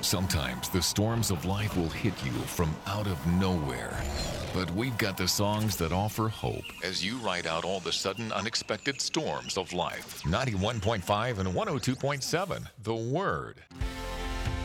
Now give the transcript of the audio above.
Sometimes the storms of life will hit you from out of nowhere. But we've got the songs that offer hope as you ride out all the sudden unexpected storms of life. 91.5 and 102.7, The Word.